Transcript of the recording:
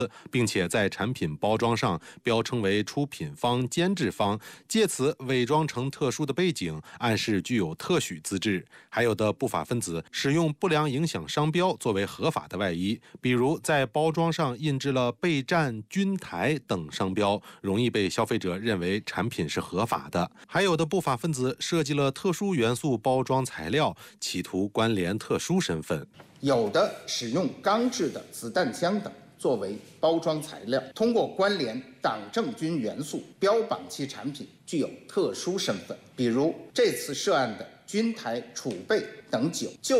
并且在产品包装上标称为出品方、监制方，借此伪装成特殊的背景，暗示具有特许资质。还有的不法分子使用不良影响商标作为合法的外衣，比如在包装上印制了备战、军台等商标，容易被消费者认为产品是合法的。还有的不法分子设计了特殊元素包装材料，企图关联特殊身份。 有的使用钢制的子弹枪等作为包装材料，通过关联党政军元素，标榜其产品具有特殊身份。比如这次涉案的军台储备等酒，就